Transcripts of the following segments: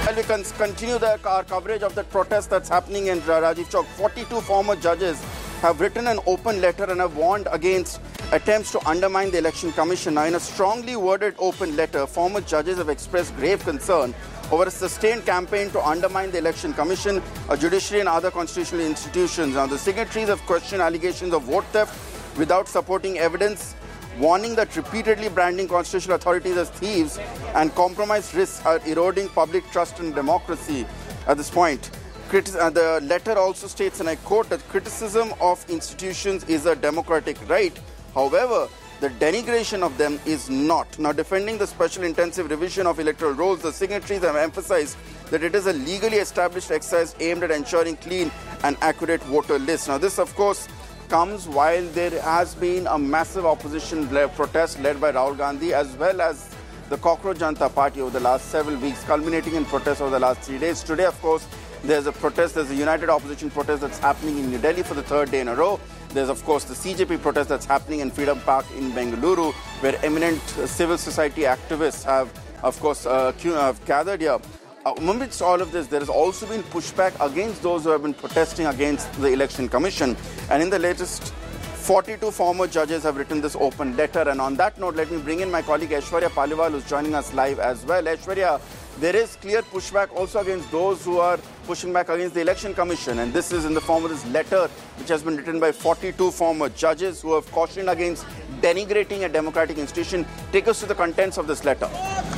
While we continue our coverage of the protest that's happening in Rajiv Chowk, 42 former judges have written an open letter and have warned against attempts to undermine the Election Commission. Now, in a strongly worded open letter, former judges have expressed grave concern over a sustained campaign to undermine the Election Commission, a judiciary and other constitutional institutions. Now, the signatories have questioned allegations of vote theft without supporting evidence, warning that repeatedly branding constitutional authorities as thieves and compromise risks are eroding public trust in democracy. At this point, the letter also states, and I quote, that criticism of institutions is a democratic right. However, the denigration of them is not. Now, defending the special intensive revision of electoral rolls, the signatories have emphasized that it is a legally established exercise aimed at ensuring clean and accurate voter lists. Now, this, of course, comes while there has been a massive opposition protest led by Rahul Gandhi as well as the Cockroach Janata Party over the last several weeks, culminating in protests over the last 3 days. Today, of course, there's a united opposition protest that's happening in New Delhi for the third day in a row. There's, of course, the CJP protest that's happening in Freedom Park in Bengaluru, where eminent civil society activists have, of course, gathered here. Amidst all of this, there has also been pushback against those who have been protesting against the Election Commission. And in the latest, 42 former judges have written this open letter. And on that note, let me bring in my colleague Aishwarya Paliwal, who's joining us live as well. Aishwarya, there is clear pushback also against those who are pushing back against the Election Commission. And this is in the form of this letter, which has been written by 42 former judges who have cautioned against denigrating a democratic institution. Take us to the contents of this letter.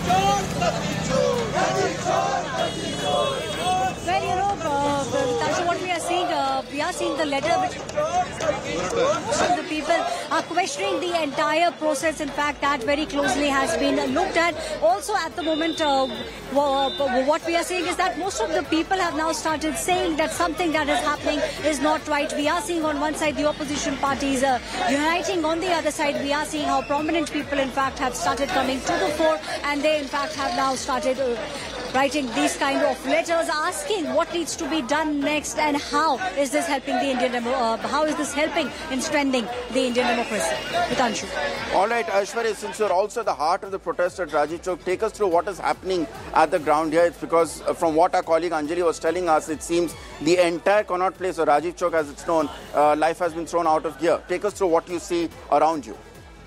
Well, you know, Tanshu, what we are seeing the letter which most of the people are questioning the entire process. In fact, that very closely has been looked at. Also, at the moment, what we are seeing is that most of the people have now started saying that something that is happening is not right. We are seeing on one side the opposition parties uniting. On the other side, we are seeing how prominent people, in fact, have started coming to the fore, and they, in fact, have now started writing these kind of letters asking what needs to be done next and how is this helping the how is this helping in strengthening the Indian democracy. Anshu. All right, Aishwarya, since you're also at the heart of the protest at Rajiv Chowk, take us through what is happening at the ground here. It's because from what our colleague Anjali was telling us, it seems the entire Connaught Place, or Rajiv Chowk as it's known, life has been thrown out of gear. Take us through what you see around you.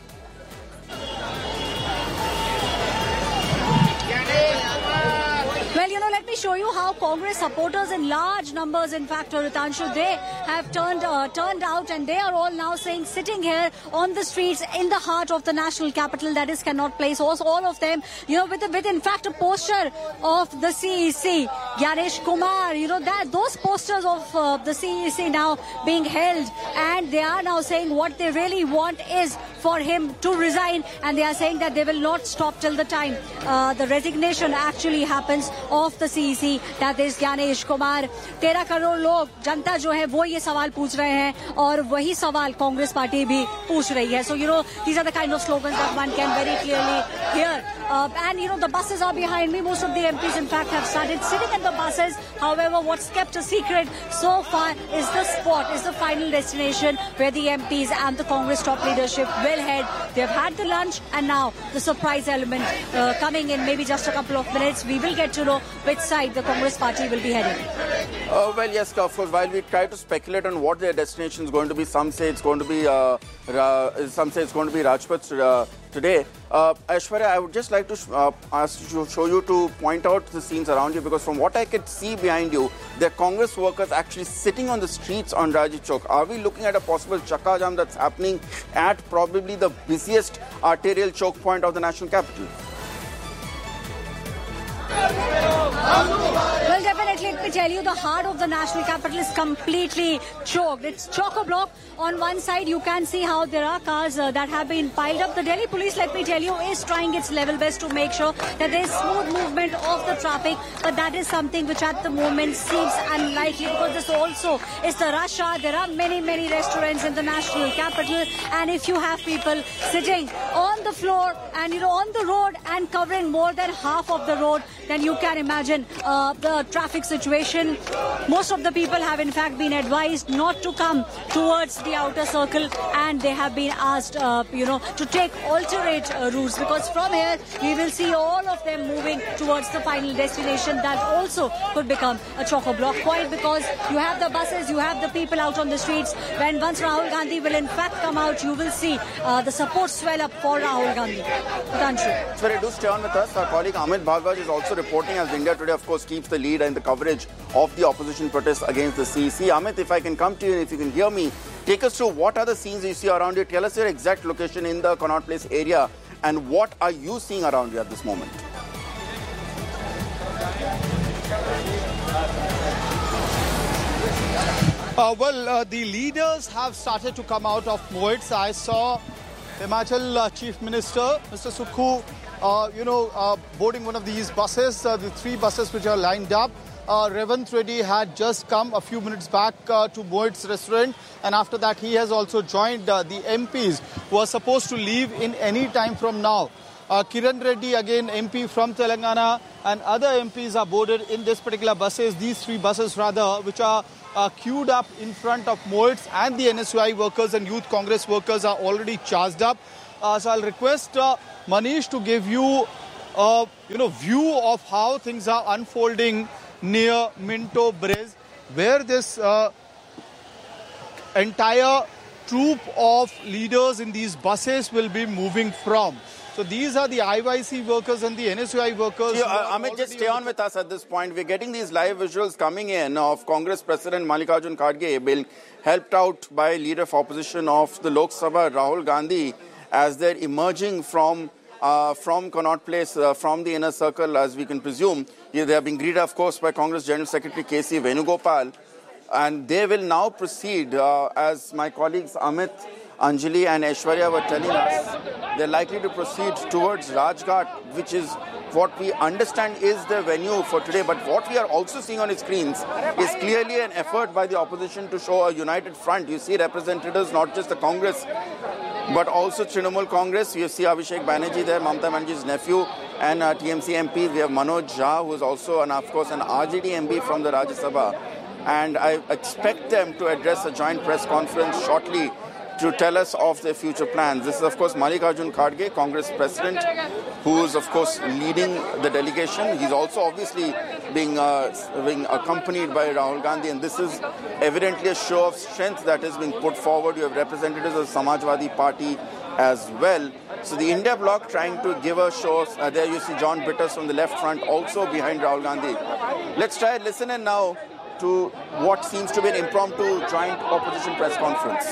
Well, you know, let me show you how Congress supporters in large numbers, in fact, Ritanshu, they have turned out, and they are all now saying, sitting here on the streets in the heart of the national capital, that is Connaught Place. Also, all of them, you know, with in fact a poster of the CEC, Gyanesh Kumar, you know, that those posters of the CEC now being held, and they are now saying what they really want is for him to resign, and they are saying that they will not stop till the time the resignation actually happens of the CEC, that is Gyanesh Kumar. 13 crore लोग, जनता जो है वो ये सवाल पूछ रहे हैं, और वही सवाल कांग्रेस पार्टी भी पूछ रही है. So, you know, these are the kind of slogans that one can very clearly hear. And, you know, the buses are behind me. Most of the MPs, in fact, have started sitting in the buses. However, what's kept a secret so far is the spot, is the final destination where the MPs and the Congress top leadership will head. They've had the lunch, and now the surprise element coming in maybe just a couple of minutes. We will get to know which side the Congress party will be heading. Well, yes, of course, while we try to speculate on what their destination is going to be, some say it's going to be Rajpath today. Aishwarya, I would just like to show you to point out the scenes around you, because from what I could see behind you, there are Congress workers actually sitting on the streets on Rajiv Chowk. Are we looking at a possible chakka jam that's happening at probably the busiest arterial choke point of the national capital? Well, definitely, let me tell you, the heart of the national capital is completely choked. It's chock-a-block. On one side, you can see how there are cars that have been piled up. The Delhi police, let me tell you, is trying its level best to make sure that there is smooth movement of the traffic. But that is something which at the moment seems unlikely, because this also is the rush hour. There are many, many restaurants in the national capital. And if you have people sitting on the floor and, you know, on the road and covering more than half of the road, then you can imagine the traffic situation. Most of the people have in fact been advised not to come towards the outer circle, and they have been asked, to take alternate routes, because from here we will see all of them moving towards the final destination. That also could become a chock-a-block point, because you have the buses, you have the people out on the streets. Once Rahul Gandhi will in fact come out, you will see the support swell up for Rahul Gandhi. Tanshu. So do stay on with us. Our colleague Amit Bhagwaj is also reporting, as India Today, of course, keeps the lead in the coverage of the opposition protests against the CEC. Amit, if I can come to you, if you can hear me, take us through what are the scenes you see around you. Tell us your exact location in the Connaught Place area, and what are you seeing around you at this moment? The leaders have started to come out of Moits. I saw Himachal Chief Minister, Mr. Sukhu, boarding one of these buses, the three buses which are lined up. Revant Reddy had just come a few minutes back to Moits restaurant, and after that he has also joined the MPs who are supposed to leave in any time from now. Kiran Reddy, again MP from Telangana, and other MPs are boarded in this particular buses, these three buses rather, which are queued up in front of Moits, and the NSUI workers and Youth Congress workers are already charged up. So I'll request Manish to give you view of how things are unfolding near Minto Bridge, where this entire troop of leaders in these buses will be moving from. So these are the IYC workers and the NSUI workers. Amit, just stay on with us at this point. We're getting these live visuals coming in of Congress President Mallikarjun Kharge being helped out by Leader of Opposition of the Lok Sabha, Rahul Gandhi, as they're emerging from Connaught Place, from the inner circle, as we can presume. They are being greeted, of course, by Congress General Secretary K.C. Venugopal. And they will now proceed, as my colleagues Amit, Anjali and Aishwarya were telling us, they're likely to proceed towards Rajghat, which is what we understand is the venue for today. But what we are also seeing on the screens is clearly an effort by the opposition to show a united front. You see representatives, not just the Congress, but also Trinamool Congress. You see Abhishek Banerjee there, Mamata Banerjee's nephew, and TMC MP. We have Manoj Jha, who is also, of course, an RJD MP from the Rajya Sabha. And I expect them to address a joint press conference shortly to tell us of their future plans. This is, of course, Mallikarjun Kharge, Congress President, who is, of course, leading the delegation. He's also obviously being accompanied by Rahul Gandhi, and this is evidently a show of strength that is being put forward. You have representatives of the Samajwadi Party as well. So the India bloc trying to give a show. There you see John Bitters from the left front, also behind Rahul Gandhi. Let's try and listen in now to what seems to be an impromptu joint opposition press conference.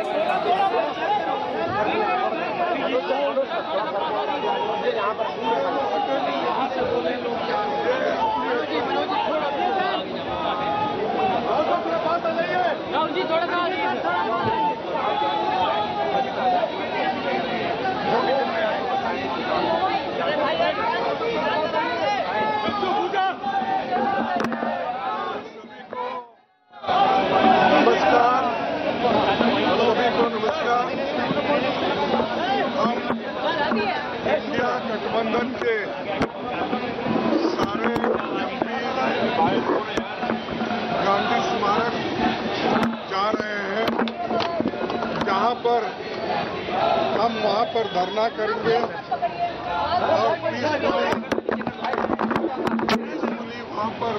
India गठबंधन के सारे गांधी स्मारक जा रहे हैं, जहां पर हम वहां पर धरना करेंगे और पीसफुली वहां पर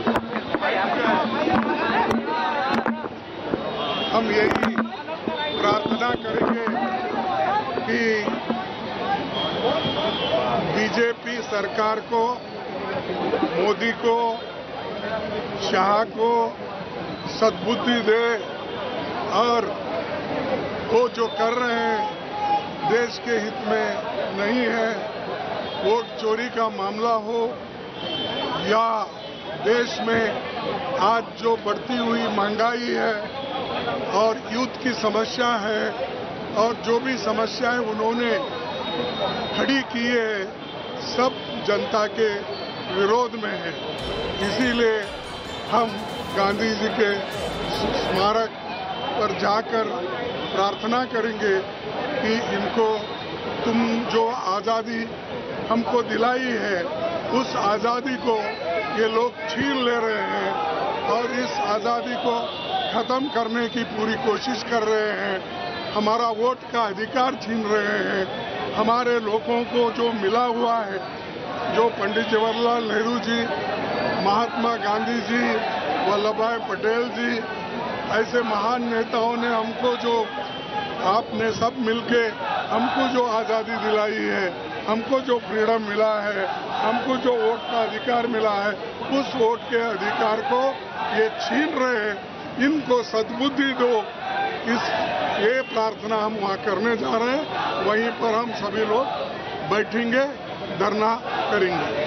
हम यही प्रार्थना करेंगे कि बीजेपी सरकार को, मोदी को, शाह को सद्बुद्धि दे और वो जो कर रहे हैं देश के हित में नहीं है। वोट चोरी का मामला हो या देश में आज जो बढ़ती हुई महंगाई है और युद्ध की समस्या है और जो भी समस्याएं उन्होंने खड़ी की है, सब जनता के विरोध में है। इसीलिए हम गांधी जी के स्मारक पर जाकर प्रार्थना करेंगे कि इनको तुम जो आज़ादी हमको दिलाई है उस आज़ादी को ये लोग छीन ले रहे हैं और इस आज़ादी को ख़त्म करने की पूरी कोशिश कर रहे हैं। हमारा वोट का अधिकार छीन रहे हैं। हमारे लोगों को जो मिला हुआ है, जो पंडित जवाहरलाल नेहरू जी, महात्मा गांधी जी, वल्लभ भाई पटेल जी, ऐसे महान नेताओं ने हमको जो, आपने सब मिलके हमको जो आज़ादी दिलाई है, हमको जो फ्रीडम मिला है, हमको जो वोट का अधिकार मिला है, उस वोट के अधिकार को ये छीन रहे हैं। इनको सद्बुद्धि दो, ये प्रार्थना हम वहाँ करने जा रहे हैं। वहीं पर हम सभी लोग बैठेंगे, धरना करेंगे।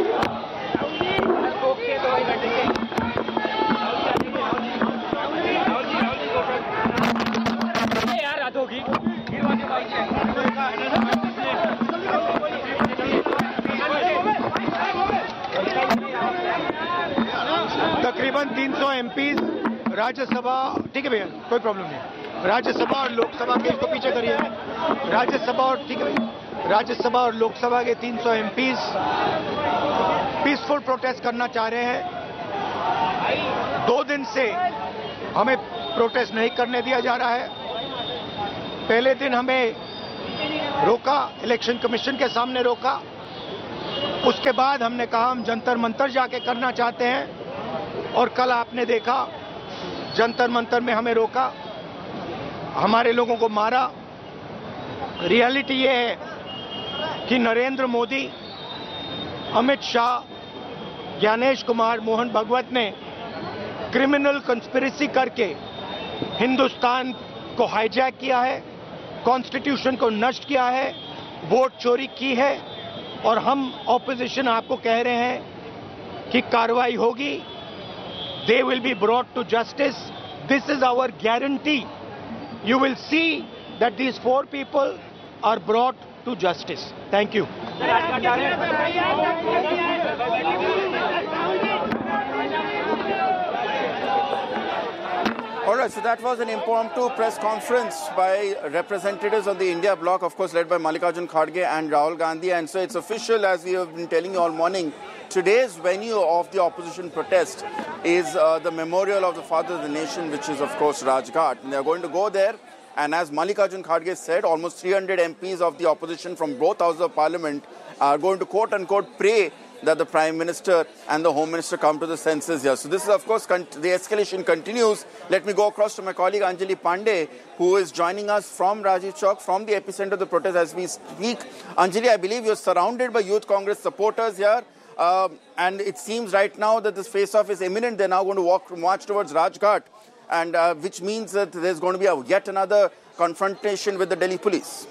तकरीबन 300 एमपीज राज्यसभा, ठीक है भैया, कोई प्रॉब्लम नहीं। राज्यसभा और लोकसभा के, इसको पीछे करिए, राज्यसभा और, ठीक है, राज्यसभा और लोकसभा के 300 एमपीज पीसफुल प्रोटेस्ट करना चाह रहे हैं। 2 दिन से हमें प्रोटेस्ट नहीं करने दिया जा रहा है। पहले दिन हमें रोका, इलेक्शन कमीशन के सामने रोका। उसके बाद हमने कहा हम जंतर मंतर जाके करना चाहते हैं, और कल आपने देखा जंतर मंतर में हमें रोका, हमारे लोगों को मारा। रियलिटी ये है कि नरेंद्र मोदी, अमित शाह, ज्ञानेश कुमार, मोहन भागवत ने क्रिमिनल कंस्पिरेसी करके हिंदुस्तान को हाईजैक किया है, कॉन्स्टिट्यूशन को नष्ट किया है, वोट चोरी की है। और हम ऑपोजिशन आपको कह रहे हैं कि कार्रवाई होगी। They will be brought to justice. This is our guarantee. You will see that these 4 people are brought to justice. Thank you. All right, so that was an impromptu press conference by representatives of the India bloc, of course, led by Mallikarjun Kharge and Rahul Gandhi. And so it's official, as we have been telling you all morning. Today's venue of the opposition protest is the memorial of the father of the nation, which is, of course, Rajghat. And they're going to go there. And as Mallikarjun Kharge said, almost 300 MPs of the opposition from both houses of parliament are going to, quote-unquote, pray that the Prime Minister and the Home Minister come to the senses here. So this is, of course, the escalation continues. Let me go across to my colleague Anjali Pandey, who is joining us from Rajiv Chowk, from the epicenter of the protest as we speak. Anjali, I believe you're surrounded by Youth Congress supporters here. And it seems right now that this face-off is imminent. They're now going to march towards Rajghat, and which means that there's going to be yet another confrontation with the Delhi police.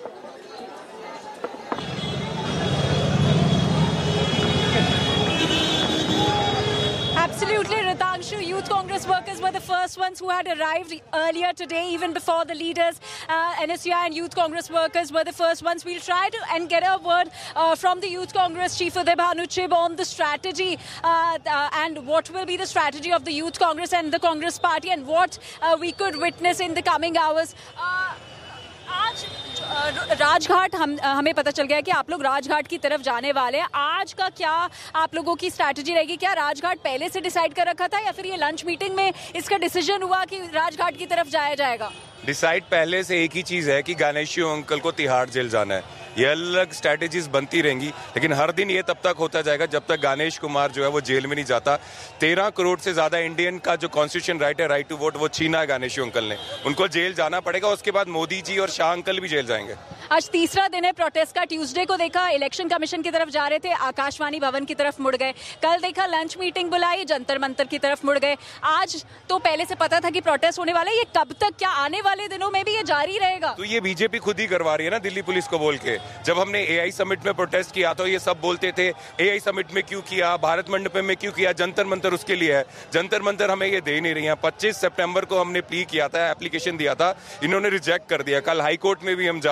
Absolutely, Ritanshu. Youth Congress workers were the first ones who had arrived earlier today, even before the leaders. NSUI and Youth Congress workers were the first ones. We'll try to and get a word from the Youth Congress chief Uday Bhanu Chib on the strategy and what will be the strategy of the Youth Congress and the Congress party, and what we could witness in the coming hours. आज राजघाट हमें पता चल गया कि आप लोग राजघाट की तरफ जाने वाले हैं। आज का क्या आप लोगों की स्ट्रैटेजी रहेगी? क्या राजघाट पहले से डिसाइड कर रखा था, या फिर ये लंच मीटिंग में इसका डिसीजन हुआ कि राजघाट की तरफ जाया जाएगा? डिसाइड पहले से एक ही चीज है कि गणेशियो अंकल को तिहाड़ जेल जाना है। ये अलग स्ट्रैटेजीज बनती रहेंगी, लेकिन हर दिन ये तब तक होता जाएगा जब तक गणेश कुमार जो है वो जेल में नहीं जाता। 13 करोड़ से ज्यादा इंडियन का जो कॉन्स्टिट्यूशन राइट है, राइट टू वोट, वो छीना है गणेशियो अंकल ने। उनको जेल जाना पड़ेगा। उसके बाद मोदी जी और शाह अंकल भी जेल जाएंगे। आज तीसरा दिन है प्रोटेस्ट का। ट्यूसडे को देखा इलेक्शन कमीशन की तरफ जा रहे थे, आकाशवाणी भवन की तरफ मुड़ गए। कल देखा लंच मीटिंग बुलाई, जंतर मंतर की तरफ मुड़ गए। आज तो पहले से पता था कि प्रोटेस्ट होने वाला है। ये कब तक, क्या आने वाले दिनों में भी ये जारी रहेगा? तो ये बीजेपी खुद ही करवा रही है ना, दिल्ली पुलिस को बोल के। जब हमने एआई समिट में प्रोटेस्ट किया तो ये सब बोलते थे एआई समिट में क्यों किया, भारत मंडपम में क्यों किया, जंतर मंतर उसके लिए है। जंतर मंतर हमें ये दे नहीं रही है। 25 सितंबर को हमने प्ली किया था, एप्लीकेशन दिया था, इन्होंने रिजेक्ट कर दिया। कल हाई कोर्ट में भी हम जा रहे हैं, कल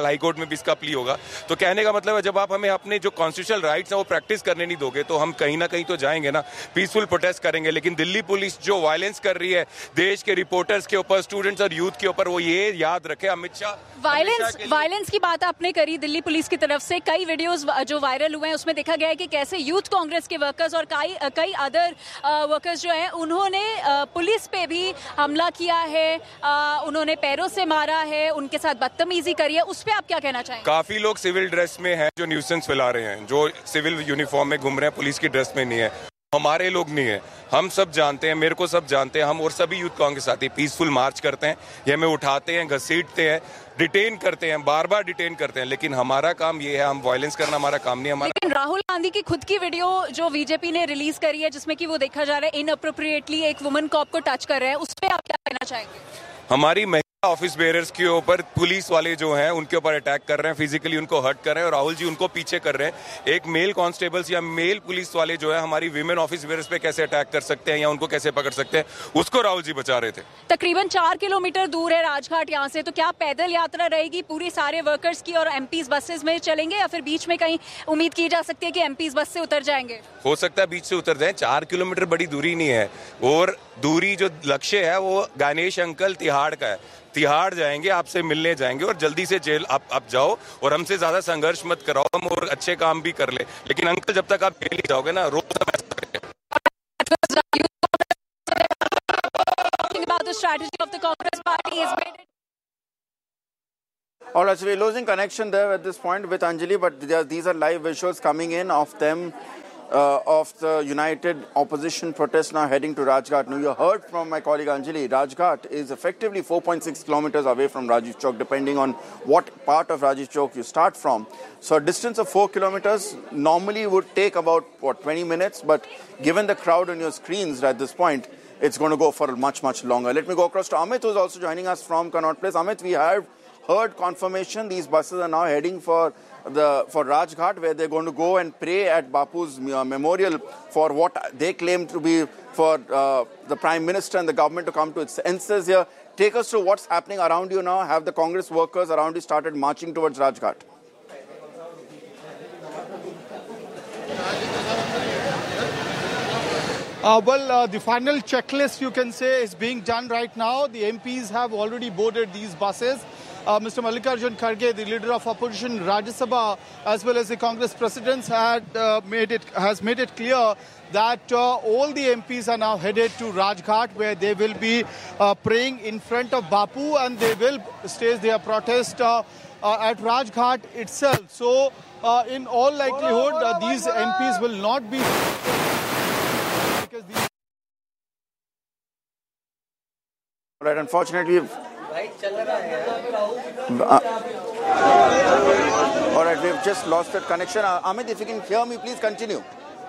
कल हाईकोर्ट में भी इसका प्ली होगा। तो कहने का मतलब है जब आप हमें अपने जो कॉन्स्टिट्यूशनल राइट्स हैं वो प्रैक्टिस करने नहीं दोगे तो हम कहीं ना कहीं तो जाएंगे ना, पीसफुल प्रोटेस्ट करेंगे। लेकिन दिल्ली पुलिस जो वायलेंस कर रही है देश के रिपोर्टर्स के ऊपर, स्टूडेंट्स और यूथ के ऊपर, वो ये याद रखे अमित शाह वायलेंस की बात आपने करी दिल्ली पुलिस की तरफ से। कई वीडियोस जो वायरल हुए हैं उसमें देखा गया है कि कैसे यूथ कांग्रेस के वर्कर्स और कई अदर वर्कर्स जो हैं उन्होंने पुलिस पे भी हमला किया है, उन्होंने पैरों से मारा है, उनके साथ बदतमीजी करी है। उस पे आप क्या कहना चाहेंगे? काफी लोग सिविल ड्रेस में हैं जो न्यूसेंस फैला रहे हैं, जो सिविल यूनिफॉर्म में घूम रहे हैं, पुलिस की ड्रेस में नहीं है। हमारे लोग नहीं है, हम सब जानते हैं, मेरे को सब जानते हैं, हम और सभी यूथ कांग्रेस साथी पीसफुल मार्च करते हैं, ये हमें उठाते हैं, घसीटते हैं, डिटेन करते हैं, बार बार डिटेन करते हैं, लेकिन हमारा काम ये है, हम वायलेंस करना हमारा काम नहीं है। लेकिन राहुल गांधी की खुद की वीडियो जो बीजेपी ने रिलीज करी है जिसमें कि वो देखा जा रहा है इनअप्रोप्रिएटली एक वुमन कॉप को टच कर रहे हैं, उस पर आप क्या कहना चाहेंगे? हमारी ऑफिस बेयरर्स के ऊपर पुलिस वाले जो हैं उनके ऊपर अटैक कर रहे हैं, फिजिकली उनको हर्ट कर रहे हैं और राहुल जी उनको पीछे कर रहे हैं। एक मेल कांस्टेबल्स या मेल पुलिस वाले जो है हमारी विमेन ऑफिस बेयरर्स पे कैसे अटैक कर सकते हैं या उनको कैसे पकड़ सकते हैं, उसको राहुल जी बचा रहे थे। तकरीबन 4 किलोमीटर दूर है राजघाट यहाँ से, तो क्या पैदल यात्रा रहेगी पूरी सारे वर्कर्स की और एमपीज बसेस में चलेंगे या फिर बीच में कहीं उम्मीद की जा सकती है कि एमपीज बस से उतर जाएंगे? हो सकता है बीच से उतर जाए, 4 किलोमीटर बड़ी दूरी नहीं है और दूरी जो लक्ष्य है वो गणेश अंकल तिहाड़ का है। तिहाड़ जाएंगे, आपसे मिलने जाएंगे और जल्दी से जेल आप जाओ और हमसे ज्यादा संघर्ष मत कराओ, हम और अच्छे काम भी कर ले, लेकिन अंकल जब तक आप जेल नहीं जाओगे ना रोज हम ऐसा करेंगे। All right, so we're losing connection there at this point with Anjali, but these are live visuals coming in of them, of the united opposition protest now heading to Rajghat. Now, you heard from my colleague Anjali, Rajghat is effectively 4.6 kilometers away from Rajiv Chowk, depending on what part of Rajiv Chowk you start from. So, a distance of 4 kilometers normally would take about, 20 minutes, but given the crowd on your screens at this point, it's going to go for much, much longer. Let me go across to Amit, who's also joining us from Connaught Place. Amit, we have heard confirmation these buses are now heading for Rajghat, where they're going to go and pray at Bapu's memorial for what they claim to be for the Prime Minister and the government to come to its senses here. Take us through what's happening around you now. Have the Congress workers around you started marching towards Rajghat? The final checklist, you can say, is being done right now. The MPs have already boarded these buses. Mr. Mallikarjun Kharge, the leader of opposition Rajya Sabha, as well as the Congress presidents, has made it clear that all the MPs are now headed to Rajghat, where they will be praying in front of Bapu, and they will stage their protest at Rajghat itself. So, in all likelihood, these MPs will not be. Right, unfortunately, all right, we've just lost that connection. Amit, if you can hear me, please continue.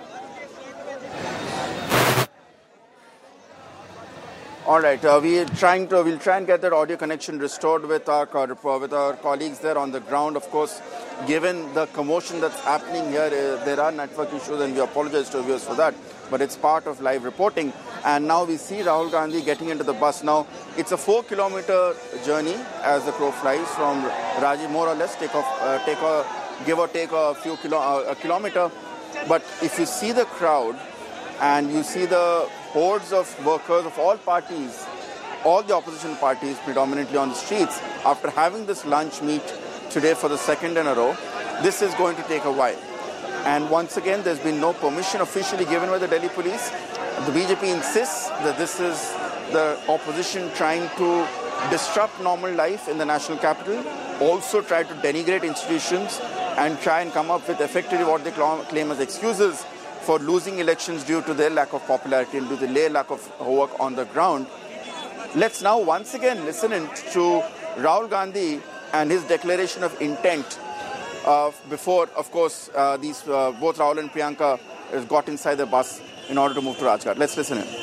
All right, we'll try and get that audio connection restored with our colleagues there on the ground. Of course, given the commotion that's happening here, there are network issues, and we apologize to viewers for that. But it's part of live reporting. And now we see Rahul Gandhi getting into the bus. Now, it's a 4-kilometer journey as the crow flies from Rajiv, more or less, give or take a kilometer. But if you see the crowd and you see the hordes of workers of all parties, all the opposition parties predominantly on the streets, after having this lunch meet today for the second in a row, this is going to take a while. And once again, there's been no permission officially given by the Delhi police. The BJP insists that this is the opposition trying to disrupt normal life in the national capital, also try to denigrate institutions and try and come up with effectively what they claim as excuses for losing elections due to their lack of popularity and due to their lack of work on the ground. Let's now once again listen to Rahul Gandhi and his declaration of intent before, of course, both Rahul and Priyanka got inside the bus in order to move to Rajghat. Let's listen in.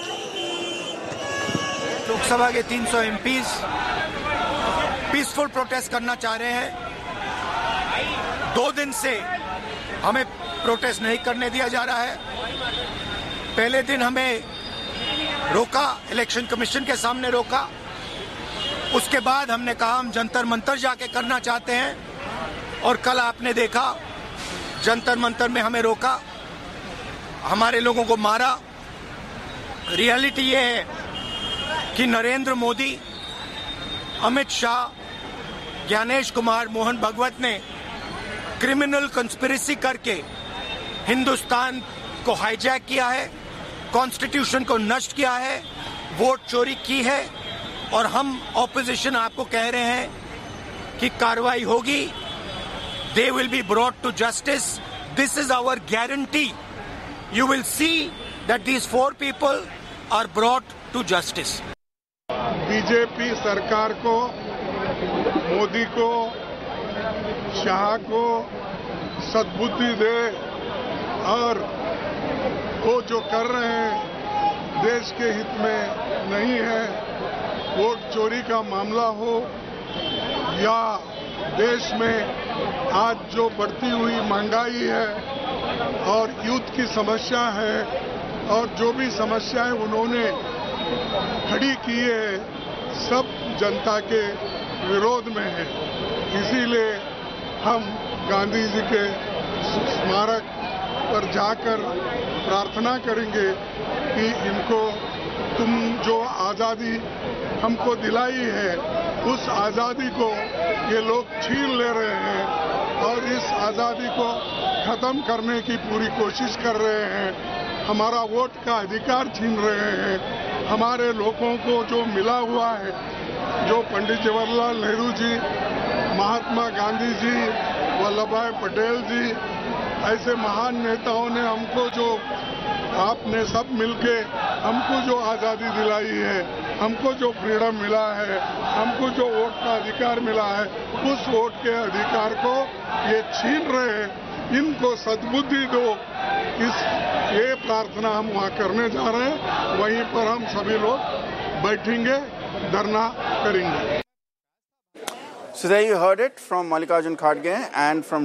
Lok Sabha के 300 MPs peaceful protest करना चाह रहे हैं। 2 दिन से हमें protest नहीं करने दिया जा रहा है। पहले दिन हमें रोका, इलेक्शन कमीशन के सामने रोका। उसके बाद हमने कहा हम जंतर मंतर जाके करना चाहते हैं। और कल आपने देखा जंतर मंतर में हमें रोका, हमारे लोगों को मारा। रियलिटी ये है कि नरेंद्र मोदी, अमित शाह, ज्ञानेश कुमार, मोहन भगवत ने क्रिमिनल कंस्पिरेसी करके हिंदुस्तान को हाईजैक किया है, कॉन्स्टिट्यूशन को नष्ट किया है, वोट चोरी की है। और हम ऑपोजिशन आपको कह रहे हैं कि कार्रवाई होगी, they will be brought to justice. This is our guarantee. You will see that these 4 people are brought to justice. BJP सरकार को, मोदी को, शाह को सद्बुद्धि दे और वो जो कर रहे हैं देश के हित में नहीं है। वोट चोरी का मामला हो या देश में आज जो बढ़ती हुई महंगाई है और युद्ध की समस्या है और जो भी समस्याएं उन्होंने खड़ी की है, सब जनता के विरोध में है। इसीलिए हम गांधी जी के स्मारक पर जाकर प्रार्थना करेंगे कि इनको तुम जो आज़ादी हमको दिलाई है, उस आज़ादी को ये लोग छीन ले रहे हैं और इस आज़ादी को खत्म करने की पूरी कोशिश कर रहे हैं। हमारा वोट का अधिकार छीन रहे हैं। हमारे लोगों को जो मिला हुआ है, जो पंडित जवाहरलाल नेहरू जी, महात्मा गांधी जी, वल्लभ भाई पटेल जी, ऐसे महान नेताओं ने हमको जो, आपने सब मिलके हमको जो आज़ादी दिलाई है, हमको जो फ्रीडम मिला है, हमको जो वोट का अधिकार मिला है, उस वोट के अधिकार को ये छीन रहे हैं। इनको सद्बुद्धि दो। ये प्रार्थना हम वहाँ करने जा रहे हैं। वहीं पर हम सभी लोग बैठेंगे, धरना करेंगे। So there you heard it from Mallikarjun Kharge and from